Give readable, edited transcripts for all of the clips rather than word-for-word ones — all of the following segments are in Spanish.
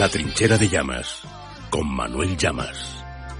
La trinchera de Llamas, con Manuel Llamas.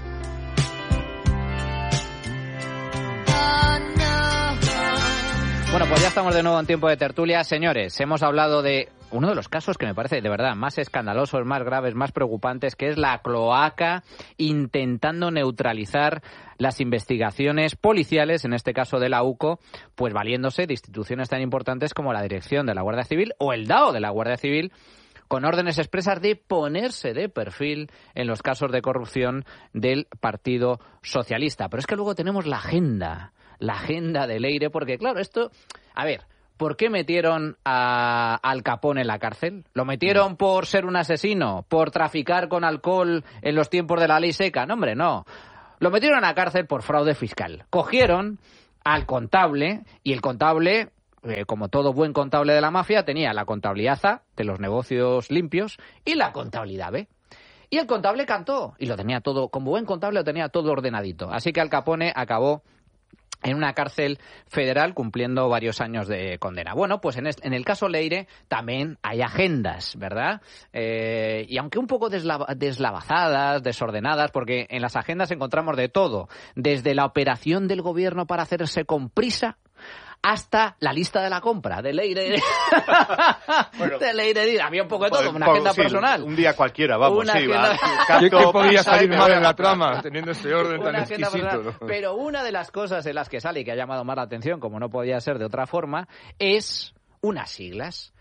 Bueno, pues ya estamos de nuevo en tiempo de tertulia. Señores, hemos hablado de uno de los casos que me parece de verdad más escandalosos, más graves, más preocupantes, que es la cloaca intentando neutralizar las investigaciones policiales, en este caso de la UCO, pues valiéndose de instituciones tan importantes como la Dirección de la Guardia Civil o el DAO de la Guardia Civil, con órdenes expresas de ponerse de perfil en los casos de corrupción del Partido Socialista. Pero es que luego tenemos la agenda de Leire, porque claro, esto... A ver, ¿por qué metieron a Al Capone en la cárcel? ¿Lo metieron por ser un asesino? ¿Por traficar con alcohol en los tiempos de la ley seca? No, hombre, no. Lo metieron a la cárcel por fraude fiscal. Cogieron al contable y el contable... como todo buen contable de la mafia, tenía la contabilidad A, de los negocios limpios, y la contabilidad B. Y el contable cantó, y lo tenía todo, como buen contable lo tenía todo ordenadito. Así que Al Capone acabó en una cárcel federal cumpliendo varios años de condena. Bueno, pues en el caso Leire también hay agendas, ¿verdad? Y aunque un poco deslavazadas, desordenadas, porque en las agendas encontramos de todo, desde la operación del gobierno para hacerse con prisa, hasta la lista de la compra de Leire. Bueno, de Leire, había un poco de todo, como una agenda personal. Un día cualquiera, vamos, una sí, agenda... ¿Qué podía salir mal en la trama, teniendo ese orden tan exquisito? ¿No? Pero una de las cosas en las que sale y que ha llamado más la atención, como no podía ser de otra forma, es unas siglas.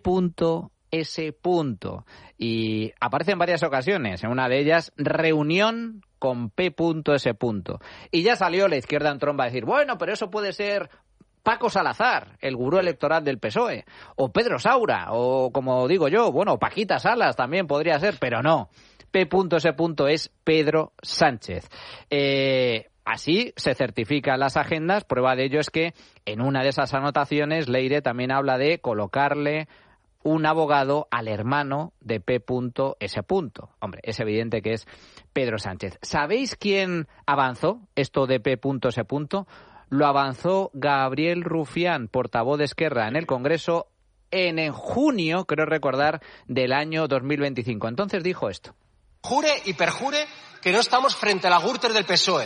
P.S. Y aparece en varias ocasiones. En una de ellas, reunión con P.S. Y ya salió la izquierda en tromba a decir, bueno, pero eso puede ser Paco Salazar, el gurú electoral del PSOE, o Pedro Saura, o como digo yo, bueno, Paquita Salas también podría ser, pero no. P.S. es Pedro Sánchez. Así se certifican las agendas. Prueba de ello es que en una de esas anotaciones Leire también habla de colocarle un abogado al hermano de P.S. Hombre, es evidente que es Pedro Sánchez. ¿Sabéis quién avanzó esto de P.S.? Lo avanzó Gabriel Rufián, portavoz de Esquerra en el Congreso, en junio, creo recordar, del año 2025. Entonces dijo esto. Jure y perjure que no estamos frente a la Gürtel del PSOE.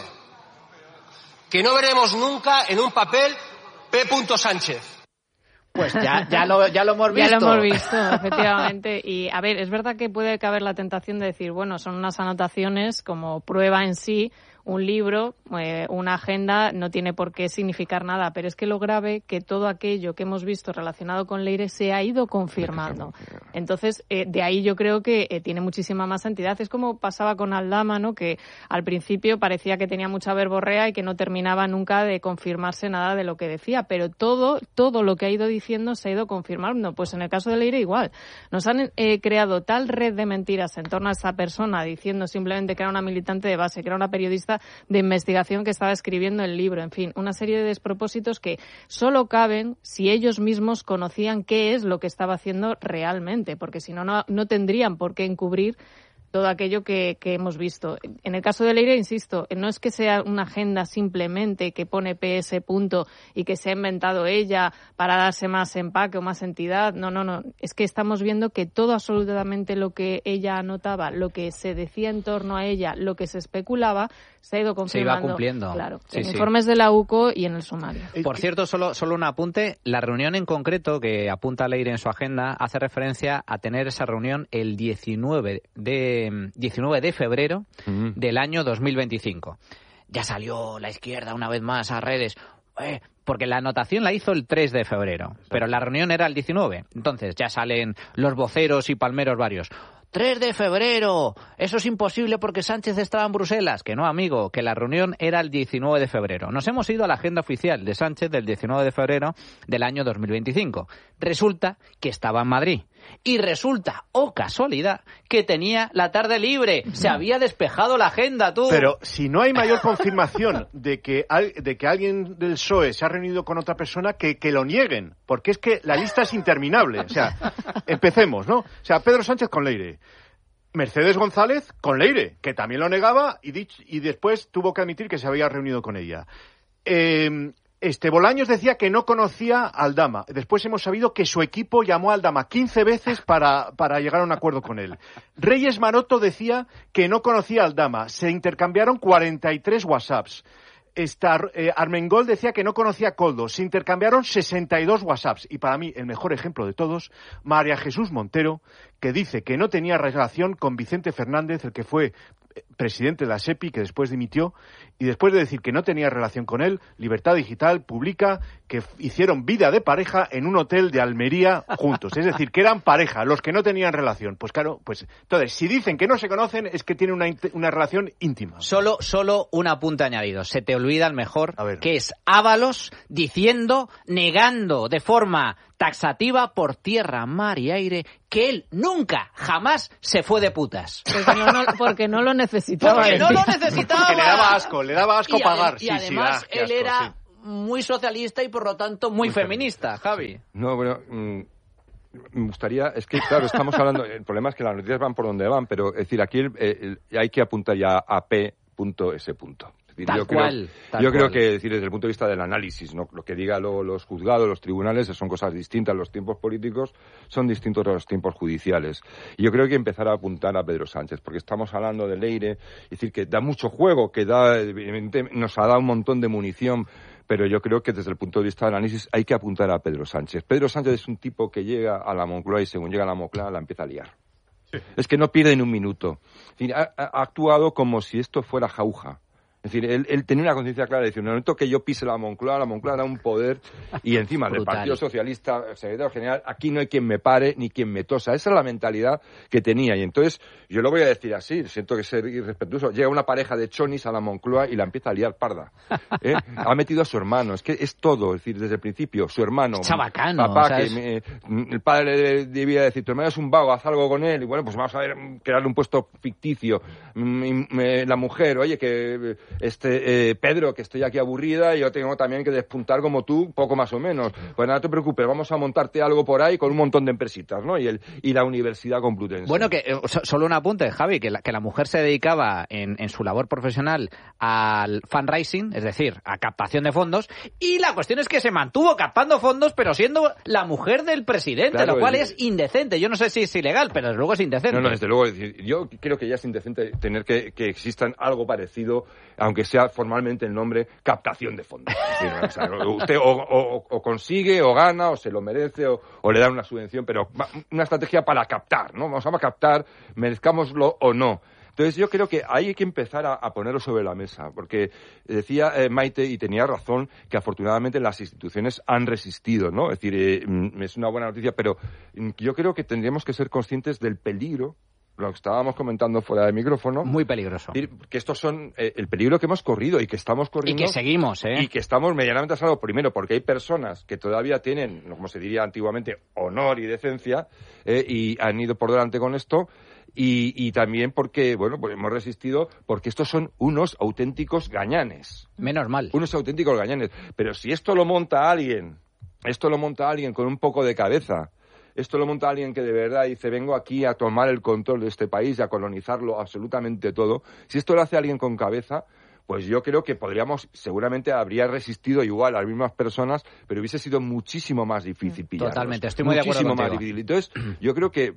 Que no veremos nunca en un papel P. Sánchez. Pues ya lo hemos visto. Ya lo hemos visto, efectivamente. Y, a ver, es verdad que puede caber la tentación de decir, bueno, son unas anotaciones como prueba en sí. Un libro, una agenda, no tiene por qué significar nada, pero es que lo grave que todo aquello que hemos visto relacionado con Leire se ha ido confirmando. Entonces, de ahí yo creo que tiene muchísima más entidad. Es como pasaba con Aldama, ¿no? Que al principio parecía que tenía mucha verborrea y que no terminaba nunca de confirmarse nada de lo que decía, pero todo lo que ha ido diciendo se ha ido confirmando. Pues en el caso de Leire igual. Nos han creado tal red de mentiras en torno a esta persona, diciendo simplemente que era una militante de base, que era una periodista de investigación que estaba escribiendo el libro, en fin, una serie de despropósitos que solo caben si ellos mismos conocían qué es lo que estaba haciendo realmente, porque si no, no tendrían por qué encubrir todo aquello que hemos visto. En el caso de Leire, insisto, no es que sea una agenda simplemente que pone PS. Y que se ha inventado ella para darse más empaque o más entidad. No. Es que estamos viendo que todo absolutamente lo que ella anotaba, lo que se decía en torno a ella, lo que se especulaba, se ha ido confirmando. Se iba cumpliendo. Claro, sí, en informes de la UCO y en el sumario. Por cierto, solo un apunte. La reunión en concreto que apunta Leire en su agenda hace referencia a tener esa reunión el 19 de febrero del año 2025. Ya salió la izquierda una vez más a redes, porque la anotación la hizo el 3 de febrero, pero la reunión era el 19. Entonces ya salen los voceros y palmeros varios. 3 de febrero, eso es imposible porque Sánchez estaba en Bruselas. Que no, amigo, que la reunión era el 19 de febrero. Nos hemos ido a la agenda oficial de Sánchez del 19 de febrero del año 2025. Resulta que estaba en Madrid. Y resulta, oh casualidad, que tenía la tarde libre. Se había despejado la agenda, tú. Pero si no hay mayor confirmación de que alguien del PSOE se ha reunido con otra persona, que lo nieguen. Porque es que la lista es interminable. O sea, empecemos, ¿no? O sea, Pedro Sánchez con Leire. Mercedes González con Leire, que también lo negaba y después tuvo que admitir que se había reunido con ella. Bolaños decía que no conocía a Aldama. Después hemos sabido que su equipo llamó a Aldama 15 veces para llegar a un acuerdo con él. Reyes Maroto decía que no conocía a Aldama. Se intercambiaron 43 WhatsApps. Armengol decía que no conocía a Koldo. Se intercambiaron 62 WhatsApps. Y para mí, el mejor ejemplo de todos, María Jesús Montero, que dice que no tenía relación con Vicente Fernández, el que fue presidente de la SEPI, que después dimitió, y después de decir que no tenía relación con él, Libertad Digital publica que hicieron vida de pareja en un hotel de Almería juntos. Es decir, que eran pareja, los que no tenían relación. Pues claro, entonces, si dicen que no se conocen, es que tienen una relación íntima. Solo un apunte añadido. Se te olvida el mejor, que es Ábalos diciendo, negando de forma taxativa por tierra, mar y aire, que él nunca, jamás se fue de putas. Porque no lo necesitaba. Porque no lo necesitaba. Que le daba asco pagar. Y además él era muy socialista y por lo tanto muy feminista, Javi. No, bueno, me gustaría, es que claro, estamos hablando, el problema es que las noticias van por donde van, pero es decir, aquí hay que apuntar ya a P.S. Es decir, yo creo que decir, desde el punto de vista del análisis, ¿no? Lo que digan los juzgados, los tribunales, son cosas distintas. Los tiempos políticos son distintos a los tiempos judiciales. Y yo creo que empezar a apuntar a Pedro Sánchez, porque estamos hablando de Leire, es decir, que da mucho juego, que evidentemente nos ha dado un montón de munición, pero yo creo que desde el punto de vista del análisis hay que apuntar a Pedro Sánchez. Pedro Sánchez es un tipo que llega a la Moncloa y según llega a la Moncloa la empieza a liar. Sí. Es que no pierde ni un minuto. Es decir, ha actuado como si esto fuera jauja. Es decir, él tenía una conciencia clara de decir, en el momento que yo pise la Moncloa da un poder y encima del Partido Socialista, secretario general, aquí no hay quien me pare ni quien me tosa. Esa es la mentalidad que tenía. Y entonces, yo lo voy a decir así, siento que ser irrespetuoso, llega una pareja de chonis a la Moncloa y la empieza a liar parda. Ha metido a su hermano, es que es todo, es decir, desde el principio, su hermano, chabacano, papá, el padre debía decir, tu hermano es un vago, haz algo con él, y bueno, pues vamos a ver, crearle un puesto ficticio. La mujer, oye, que Pedro, que estoy aquí aburrida y yo tengo también que despuntar como tú, poco más o menos. Pues nada, no te preocupes, vamos a montarte algo por ahí con un montón de empresitas, ¿no? Y la Universidad Complutense. Bueno, que solo un apunte, Javi, que la mujer se dedicaba en su labor profesional al fundraising, es decir, a captación de fondos, y la cuestión es que se mantuvo captando fondos, pero siendo la mujer del presidente, claro, lo cual es indecente. Yo no sé si es ilegal, pero desde luego es indecente. No, desde luego. Yo creo que ya es indecente tener que existan algo parecido, aunque sea formalmente el nombre, captación de fondos. Es decir, usted o consigue, o gana, o se lo merece, o le dan una subvención, pero una estrategia para captar, ¿no? Vamos a captar, merezcámoslo o no. Entonces yo creo que hay que empezar a ponerlo sobre la mesa, porque decía Maite, y tenía razón, que afortunadamente las instituciones han resistido, ¿no? Es decir, es una buena noticia, pero yo creo que tendríamos que ser conscientes del peligro, lo que estábamos comentando fuera del micrófono. Muy peligroso. Que estos son el peligro que hemos corrido y que estamos corriendo. Y que seguimos, Y que estamos medianamente a salvo, primero, porque hay personas que todavía tienen, como se diría antiguamente, honor y decencia, y han ido por delante con esto. Y también porque, bueno, pues hemos resistido, porque estos son unos auténticos gañanes. Menos mal. Unos auténticos gañanes. Pero si esto lo monta alguien con un poco de cabeza, esto lo monta alguien que de verdad dice, vengo aquí a tomar el control de este país y a colonizarlo absolutamente todo. Si esto lo hace alguien con cabeza, pues yo creo que seguramente habría resistido igual a las mismas personas, pero hubiese sido muchísimo más difícil pillarlos. Totalmente, estoy muy de acuerdo contigo. Muchísimo más difícil. Entonces, yo creo que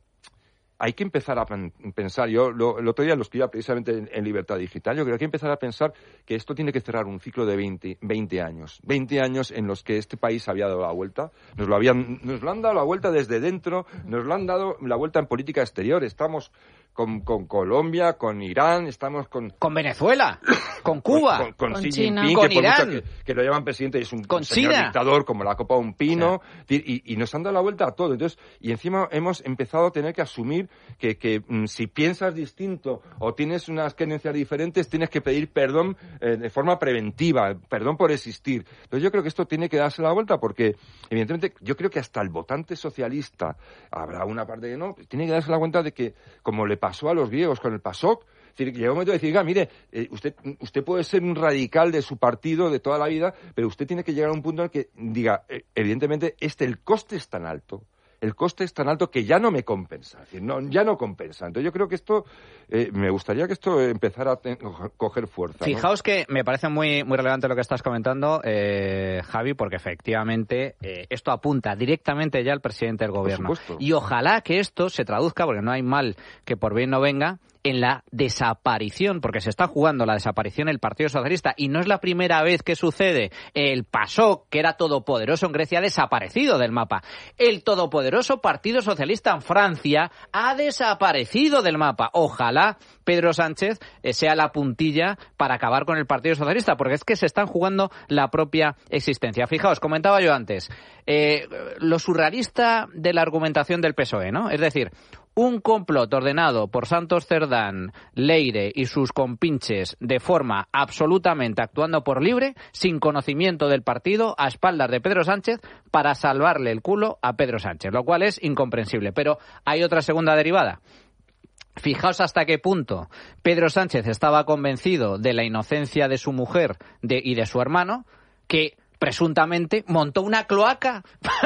hay que empezar a pensar, yo el otro día lo escribía precisamente en Libertad Digital, yo creo que hay que empezar a pensar que esto tiene que cerrar un ciclo de 20 años. 20 años en los que este país había dado la vuelta, nos lo han dado la vuelta desde dentro, nos lo han dado la vuelta en política exterior, estamos con Colombia, con Irán, estamos con Venezuela, con Cuba, con Xi China, Jinping, con que por Irán, mucho que lo llaman presidente, es un con señor China, dictador como la copa de un pino, sí. y nos han dado la vuelta a todo. Entonces, y encima hemos empezado a tener que asumir que si piensas distinto o tienes unas creencias diferentes, tienes que pedir perdón de forma preventiva, perdón por existir. Entonces yo creo que esto tiene que darse la vuelta porque, evidentemente, yo creo que hasta el votante socialista, habrá una parte que no, tiene que darse la cuenta de que, como le pasó a los griegos con el PASOK, es decir, llega un momento de decir, mire, usted puede ser un radical de su partido de toda la vida, pero usted tiene que llegar a un punto en el que diga, evidentemente, el coste es tan alto, el coste es tan alto que ya no me compensa. Es decir, ya no compensa. Entonces yo creo que esto, me gustaría que esto empezara a coger fuerza. Fijaos, ¿no? Que me parece muy, muy relevante lo que estás comentando, Javi, porque efectivamente esto apunta directamente ya al presidente del gobierno. Y ojalá que esto se traduzca, porque no hay mal que por bien no venga, en la desaparición, porque se está jugando la desaparición el Partido Socialista, y no es la primera vez que sucede. El PASOK, que era todopoderoso en Grecia, ha desaparecido del mapa. El todopoderoso Partido Socialista en Francia ha desaparecido del mapa. Ojalá Pedro Sánchez sea la puntilla para acabar con el Partido Socialista, porque es que se están jugando la propia existencia. Fijaos, comentaba yo antes, lo surrealista de la argumentación del PSOE, ¿no? Es decir, un complot ordenado por Santos Cerdán, Leire y sus compinches de forma absolutamente actuando por libre, sin conocimiento del partido, a espaldas de Pedro Sánchez, para salvarle el culo a Pedro Sánchez, lo cual es incomprensible. Pero hay otra segunda derivada. Fijaos hasta qué punto Pedro Sánchez estaba convencido de la inocencia de su mujer y de su hermano, que presuntamente montó una cloaca